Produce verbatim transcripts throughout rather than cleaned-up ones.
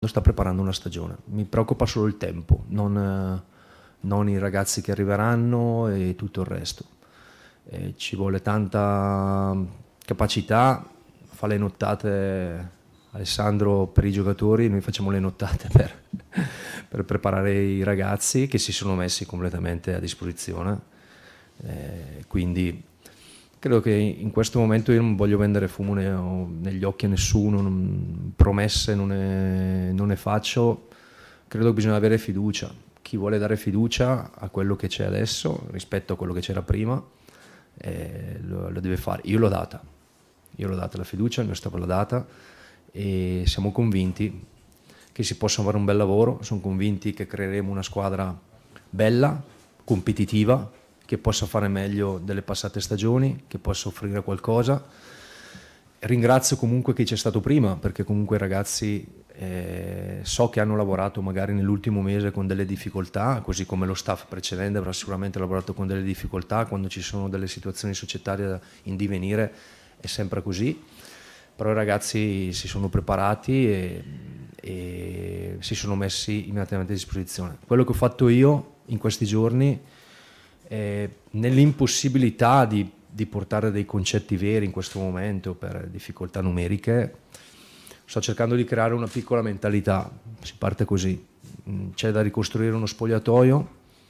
sta preparando una stagione. Mi preoccupa solo il tempo, non, eh, non i ragazzi che arriveranno e tutto il resto. Eh, ci vuole tanta capacità, fa le nottate Alessandro per i giocatori, noi facciamo le nottate per, per preparare i ragazzi che si sono messi completamente a disposizione. Eh, quindi credo che in questo momento io non voglio vendere fumo ne- negli occhi a nessuno, non- promesse non ne, non ne faccio, credo che bisogna avere fiducia. Chi vuole dare fiducia a quello che c'è adesso rispetto a quello che c'era prima, eh, lo, lo deve fare. Io l'ho data, io l'ho data la fiducia, il mio staff l'ha data e siamo convinti che si possa fare un bel lavoro, sono convinti che creeremo una squadra bella, competitiva, che possa fare meglio delle passate stagioni, che possa offrire qualcosa. Ringrazio comunque chi c'è stato prima, perché comunque i ragazzi eh, so che hanno lavorato magari nell'ultimo mese con delle difficoltà, così come lo staff precedente avrà sicuramente lavorato con delle difficoltà, quando ci sono delle situazioni societarie in divenire è sempre così, però i ragazzi si sono preparati e, e si sono messi immediatamente a disposizione. Quello che ho fatto io in questi giorni, eh, nell'impossibilità di, di portare dei concetti veri in questo momento per difficoltà numeriche, sto cercando di creare una piccola mentalità, si parte così, c'è da ricostruire uno spogliatoio,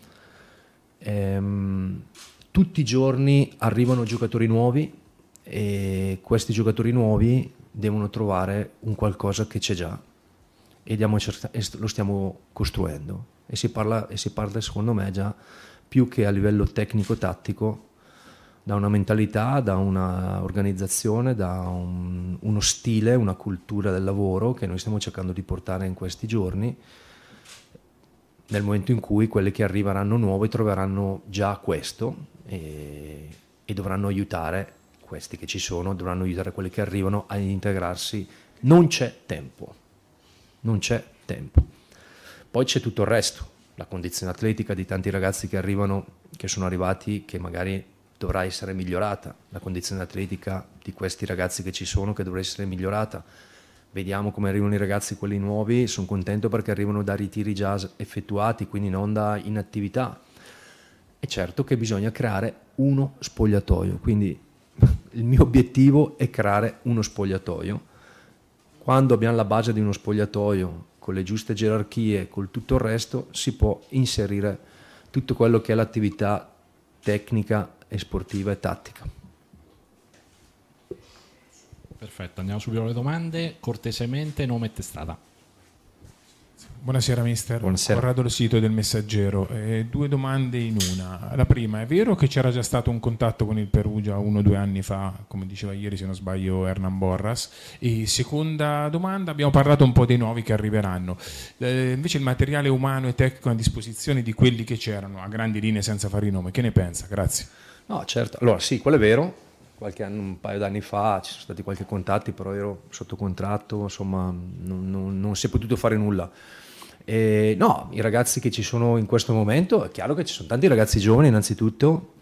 ehm, tutti i giorni arrivano giocatori nuovi e questi giocatori nuovi devono trovare un qualcosa che c'è già e, diamo, e lo stiamo costruendo e si parla, e si parla secondo me già più che a livello tecnico-tattico da una mentalità, da una organizzazione, da un, uno stile, una cultura del lavoro che noi stiamo cercando di portare in questi giorni, nel momento in cui quelli che arriveranno nuovi troveranno già questo e, e dovranno aiutare questi che ci sono, dovranno aiutare quelli che arrivano a integrarsi. Non c'è tempo, non c'è tempo. Poi c'è tutto il resto, la condizione atletica di tanti ragazzi che arrivano, che sono arrivati, che magari dovrà essere migliorata, la condizione atletica di questi ragazzi che ci sono che dovrà essere migliorata. Vediamo come arrivano i ragazzi, quelli nuovi, sono contento perché arrivano da ritiri già effettuati, quindi non da inattività. E certo che bisogna creare uno spogliatoio, quindi il mio obiettivo è creare uno spogliatoio. Quando abbiamo la base di uno spogliatoio, con le giuste gerarchie, con tutto il resto, si può inserire tutto quello che è l'attività tecnica e sportiva e tattica. Perfetto, andiamo subito alle domande. Cortesemente, nome e testata. Buonasera mister, Buonasera. Corrado Lo Sito del Messaggero. Eh, due domande in una. La prima, è vero che c'era già stato un contatto con il Perugia uno o due anni fa, come diceva ieri se non sbaglio Hernan Borras? E seconda domanda, abbiamo parlato un po' dei nuovi che arriveranno. Eh, invece il materiale umano e tecnico a disposizione di quelli che c'erano, a grandi linee senza fare i nomi, che ne pensa? Grazie. No, certo, allora sì, quello è vero. Qualche anno, un paio d'anni fa ci sono stati qualche contatti, però ero sotto contratto, insomma non, non, non si è potuto fare nulla. E no, i ragazzi che ci sono in questo momento, è chiaro che ci sono tanti ragazzi giovani innanzitutto,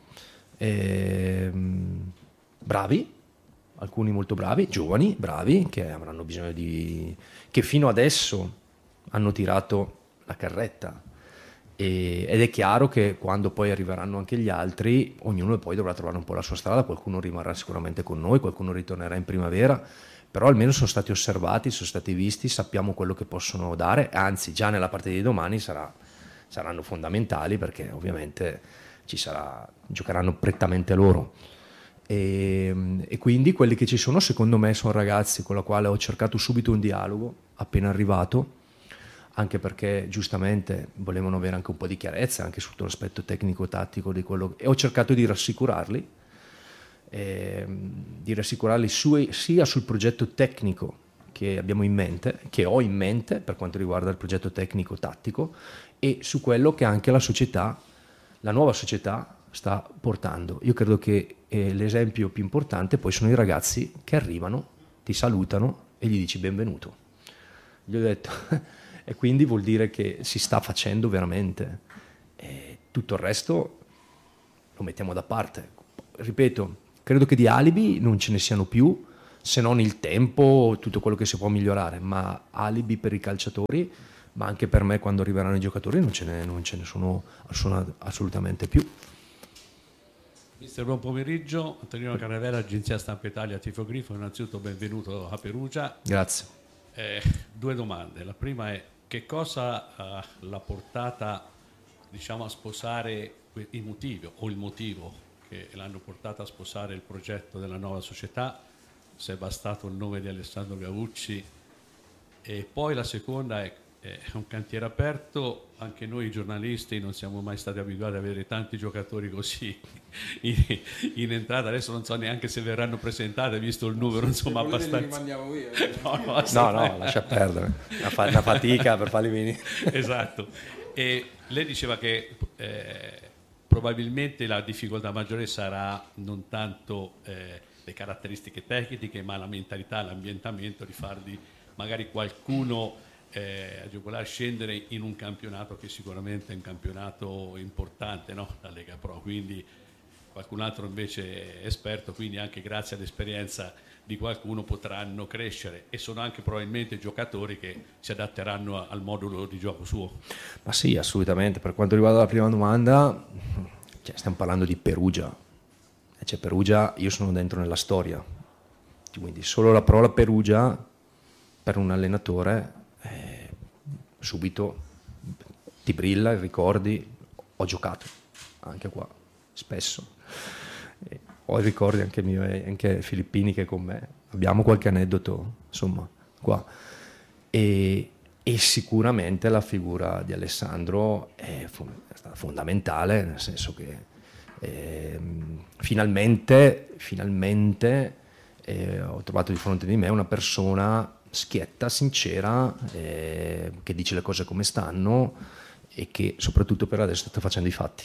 ehm, bravi, alcuni molto bravi, giovani, bravi, che avranno bisogno di... che fino adesso hanno tirato la carretta. E, ed è chiaro che quando poi arriveranno anche gli altri, ognuno poi dovrà trovare un po' la sua strada, qualcuno rimarrà sicuramente con noi, qualcuno ritornerà in primavera, però almeno sono stati osservati, sono stati visti, sappiamo quello che possono dare, anzi già nella partita di domani sarà, saranno fondamentali perché ovviamente ci sarà, giocheranno prettamente loro. E, e quindi quelli che ci sono secondo me sono ragazzi con la quale ho cercato subito un dialogo appena arrivato, anche perché giustamente volevano avere anche un po' di chiarezza anche sul aspetto tecnico-tattico di quello, e ho cercato di rassicurarli, eh, di rassicurarli su, sia sul progetto tecnico che abbiamo in mente, che ho in mente per quanto riguarda il progetto tecnico-tattico, e su quello che anche la società, la nuova società sta portando. Io credo che eh, l'esempio più importante poi sono i ragazzi che arrivano, ti salutano e gli dici benvenuto. Gli ho detto e quindi vuol dire che si sta facendo veramente, e tutto il resto lo mettiamo da parte. Ripeto, credo che di alibi non ce ne siano più, se non il tempo, tutto quello che si può migliorare, ma alibi per i calciatori, ma anche per me quando arriveranno i giocatori non ce ne, non ce ne sono assolutamente più. Mister, buon pomeriggio. Antonino Carnevera, Agenzia Stampa Italia, Tifogrifo. Innanzitutto benvenuto a Perugia. Grazie. Eh, due domande. La prima è: che cosa uh, l'ha portata, diciamo, a sposare i motivi o il motivo che l'hanno portata a sposare il progetto della nuova società, se è bastato il nome di Alessandro Gavucci? E poi la seconda è: è un cantiere aperto, anche noi giornalisti non siamo mai stati abituati ad avere tanti giocatori così in, in entrata. Adesso non so neanche se verranno presentate, visto il numero, insomma, abbastanza. Li mandiamo via. no, no, no, no, lascia perdere, una, fa- una fatica per farli venire. Esatto. E lei diceva che eh, probabilmente la difficoltà maggiore sarà non tanto eh, le caratteristiche tecniche, ma la mentalità, l'ambientamento, di farli magari qualcuno Eh, agevolare scendere in un campionato che sicuramente è un campionato importante, no? La Lega Pro, quindi qualcun altro invece è esperto, quindi anche grazie all'esperienza di qualcuno potranno crescere, e sono anche probabilmente giocatori che si adatteranno al modulo di gioco suo. Ma sì, assolutamente. Per quanto riguarda la prima domanda, cioè, stiamo parlando di Perugia, cioè, Perugia, io sono dentro nella storia, quindi solo la parola Perugia per un allenatore Eh, subito ti brilla, ricordi, ho giocato anche qua spesso, eh, ho i ricordi anche mio e anche Filippini che è con me, abbiamo qualche aneddoto insomma qua, e, e sicuramente la figura di Alessandro è, fond- è stata fondamentale, nel senso che eh, finalmente finalmente eh, ho trovato di fronte di me una persona schietta, sincera, eh, che dice le cose come stanno e che soprattutto per adesso sta facendo i fatti.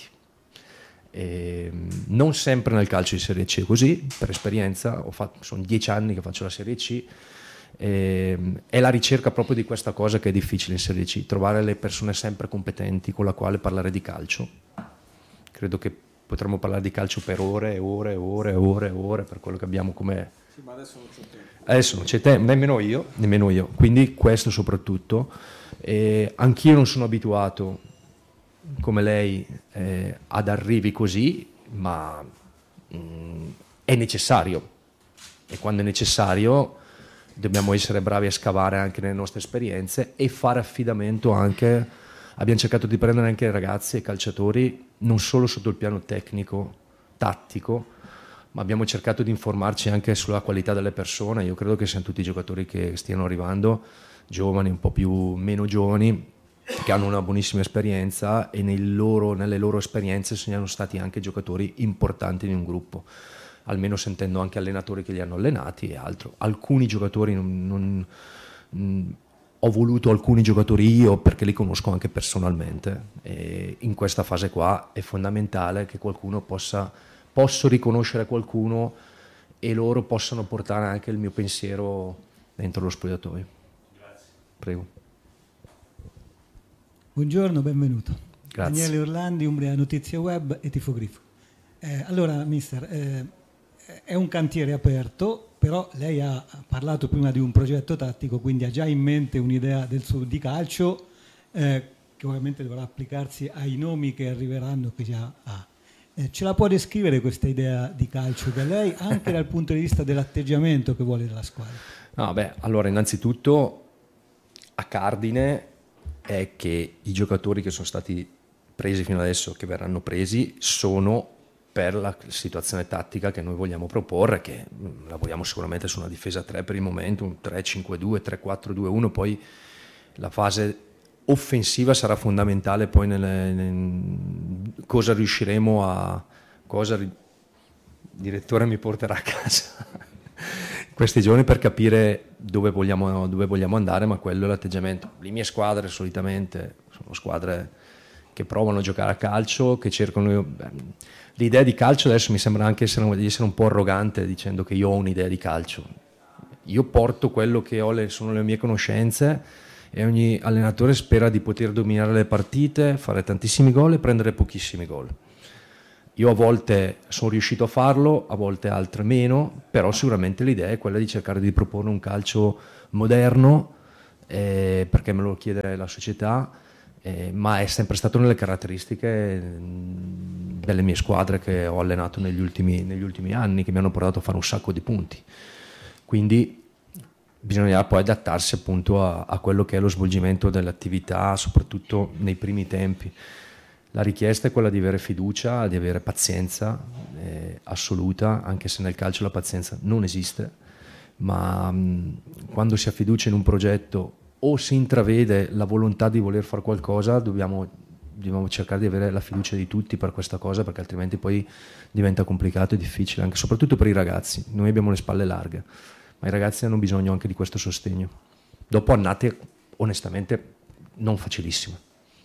Eh, non sempre nel calcio di Serie C è così, per esperienza, ho fatto, sono dieci anni che faccio la Serie C, eh, è la ricerca proprio di questa cosa che è difficile in Serie C, trovare le persone sempre competenti con la quale parlare di calcio. Credo che potremmo parlare di calcio per ore e ore e ore e ore e ore per quello che abbiamo come... Sì, ma adesso non c'è tempo. Adesso non c'è tempo, nemmeno io, nemmeno io. Quindi questo soprattutto. Eh, anch'io non sono abituato, come lei, eh, ad arrivi così, ma mh, è necessario. E quando è necessario dobbiamo essere bravi a scavare anche nelle nostre esperienze e fare affidamento anche. Abbiamo cercato di prendere anche ragazzi e calciatori non solo sotto il piano tecnico, tattico, ma abbiamo cercato di informarci anche sulla qualità delle persone. Io credo che siano tutti i giocatori che stiano arrivando, giovani, un po' più meno giovani, che hanno una buonissima esperienza e nei loro, nelle loro esperienze siano stati anche giocatori importanti in un gruppo, almeno sentendo anche allenatori che li hanno allenati e altro. Alcuni giocatori non, non mh, ho voluto alcuni giocatori io perché li conosco anche personalmente, e in questa fase qua è fondamentale che qualcuno possa posso riconoscere qualcuno e loro possano portare anche il mio pensiero dentro lo spogliatoio. Grazie. Prego. Buongiorno, benvenuto. Grazie. Daniele Orlandi, Umbria Notizie Web e Tifogrifo. Eh, allora, mister, eh, è un cantiere aperto, però lei ha parlato prima di un progetto tattico, quindi ha già in mente un'idea del suo di calcio, eh, che ovviamente dovrà applicarsi ai nomi che arriveranno, che già ha. Eh, ce la può descrivere questa idea di calcio da lei, anche dal punto di vista dell'atteggiamento che vuole dalla squadra? No, beh, allora innanzitutto a cardine è che i giocatori che sono stati presi fino adesso, che verranno presi, sono per la situazione tattica che noi vogliamo proporre, che lavoriamo sicuramente su una difesa tre per il momento, un tre cinque due, tre quattro due uno, poi la fase offensiva sarà fondamentale poi nelle, nel, cosa riusciremo a cosa il direttore mi porterà a casa in questi giorni per capire dove vogliamo, dove vogliamo andare, ma quello è l'atteggiamento. Le mie squadre solitamente sono squadre che provano a giocare a calcio, che cercano beh, l'idea di calcio. Adesso mi sembra anche essere, di essere un po' arrogante dicendo che io ho un'idea di calcio. Io porto quello che ho, le, sono le mie conoscenze, e ogni allenatore spera di poter dominare le partite, fare tantissimi gol e prendere pochissimi gol. Io a volte sono riuscito a farlo, a volte altre meno, però sicuramente l'idea è quella di cercare di proporre un calcio moderno, eh, perché me lo chiede la società, eh, ma è sempre stato nelle caratteristiche mh, delle mie squadre che ho allenato negli ultimi, negli ultimi anni, che mi hanno portato a fare un sacco di punti. Quindi bisognerà poi adattarsi appunto a, a quello che è lo svolgimento dell'attività, soprattutto nei primi tempi. La richiesta è quella di avere fiducia, di avere pazienza eh, assoluta, anche se nel calcio la pazienza non esiste, ma mh, quando si ha fiducia in un progetto o si intravede la volontà di voler fare qualcosa, dobbiamo, dobbiamo cercare di avere la fiducia di tutti per questa cosa, perché altrimenti poi diventa complicato e difficile, anche soprattutto per i ragazzi. Noi abbiamo le spalle larghe, ma i ragazzi hanno bisogno anche di questo sostegno. Dopo annate onestamente non facilissime.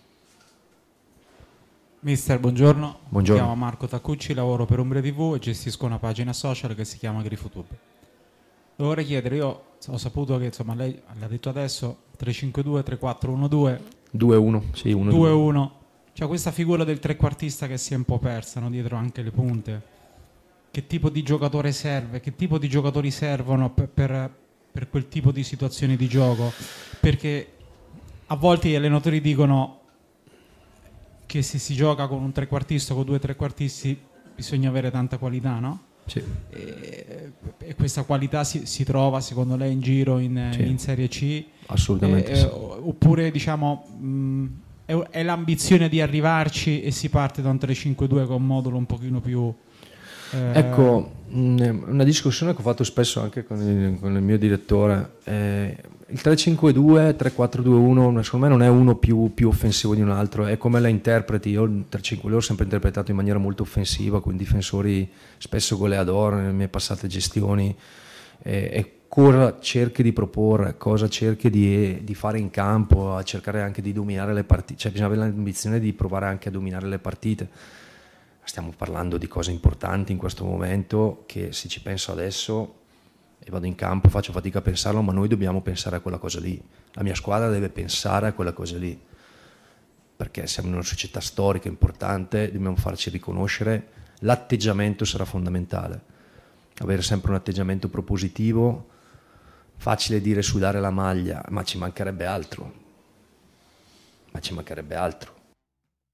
Mister, buongiorno. Buongiorno. Mi chiamo Marco Taccucci, lavoro per Umbria tivù e gestisco una pagina social che si chiama GrifoTube. Vorrei chiedere, io ho saputo che insomma lei l'ha detto adesso, tre cinque due, tre quattro uno due, due uno, sì, uno due uno. C'è questa figura del trequartista che si è un po' persa, no? Dietro anche le punte. Che tipo di giocatore serve? Che tipo di giocatori servono per, per, per quel tipo di situazioni di gioco? Perché a volte gli allenatori dicono che se si gioca con un trequartista o con due trequartisti bisogna avere tanta qualità, no? Sì. E, e questa qualità si, si trova secondo lei in giro in, Sì. in Serie C? Assolutamente E, sì. Oppure diciamo mh, è, è l'ambizione di arrivarci e si parte da un tre cinque due con un modulo un pochino più... Eh... Ecco, mh, una discussione che ho fatto spesso anche con il, con il mio direttore. Eh, il tre cinque due, tre quattro due uno secondo me non è uno più, più offensivo di un altro, è come la interpreti. Io il tre cinque due l'ho sempre interpretato in maniera molto offensiva, con difensori spesso goleador nelle mie passate gestioni, eh, e cosa cerchi di proporre, cosa cerchi di, di fare in campo, a cercare anche di dominare le partite, cioè bisogna avere l'ambizione di provare anche a dominare le partite. Stiamo parlando di cose importanti in questo momento che, se ci penso adesso e vado in campo, faccio fatica a pensarlo, ma noi dobbiamo pensare a quella cosa lì. La mia squadra deve pensare a quella cosa lì, perché siamo in una società storica importante, dobbiamo farci riconoscere. L'atteggiamento sarà fondamentale, avere sempre un atteggiamento propositivo. Facile dire sudare la maglia, ma ci mancherebbe altro, ma ci mancherebbe altro.